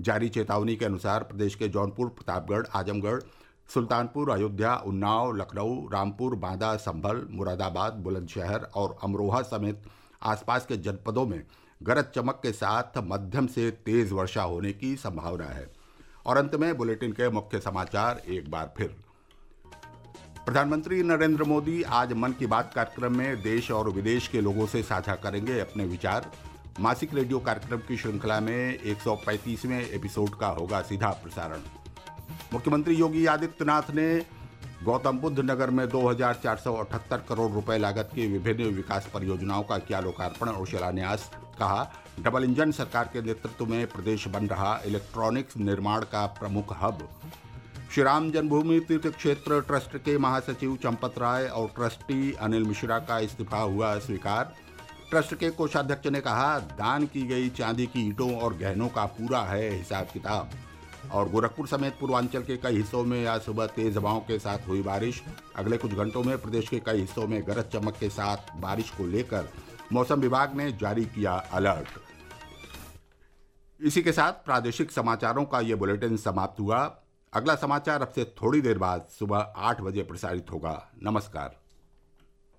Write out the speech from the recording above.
जारी चेतावनी के अनुसार प्रदेश के जौनपुर, प्रतापगढ़, आजमगढ़, सुल्तानपुर, अयोध्या, उन्नाव, लखनऊ, रामपुर, बांदा, संभल, मुरादाबाद, बुलंदशहर और अमरोहा समेत आसपास के जनपदों में गरज चमक के साथ मध्यम से तेज वर्षा होने की संभावना है। और अंत में बुलेटिन के मुख्य समाचार एक बार फिर। प्रधानमंत्री नरेंद्र मोदी आज मन की बात कार्यक्रम में देश और विदेश के लोगों से साझा करेंगे अपने विचार। मासिक रेडियो कार्यक्रम की श्रृंखला में 135वें एपिसोड का होगा सीधा प्रसारण। मुख्यमंत्री योगी आदित्यनाथ ने गौतम बुद्ध नगर में 2,478 करोड़ रुपए लागत की विभिन्न विकास परियोजनाओं का किया लोकार्पण और शिलान्यास। कहा, डबल इंजन सरकार के नेतृत्व में प्रदेश बन रहा इलेक्ट्रॉनिक्स निर्माण का प्रमुख हब। श्री राम जन्मभूमि तीर्थ क्षेत्र ट्रस्ट के महासचिव चंपत राय और ट्रस्टी अनिल मिश्रा का इस्तीफा हुआ स्वीकार। ट्रस्ट के कोषाध्यक्ष ने कहा, दान की गई चांदी की ईंटों और गहनों का पूरा है हिसाब किताब। और गोरखपुर समेत पूर्वांचल के कई हिस्सों में आज सुबह तेज हवाओं के साथ हुई बारिश। अगले कुछ घंटों में प्रदेश के कई हिस्सों में गरज चमक के साथ बारिश को लेकर मौसम विभाग ने जारी किया अलर्ट। इसी के साथ प्रादेशिक समाचारों का ये बुलेटिन समाप्त हुआ। अगला समाचार अब से थोड़ी देर बाद सुबह 8 बजे प्रसारित होगा। नमस्कार।